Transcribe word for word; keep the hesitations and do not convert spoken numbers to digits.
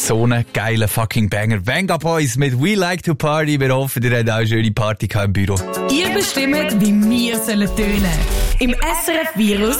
So einen geilen fucking Banger. Venga Boys mit We Like to Party. Wir hoffen, ihr habt auch eine schöne Party im Büro. Ihr bestimmt, wie wir sollen tönen. Im S R F Virus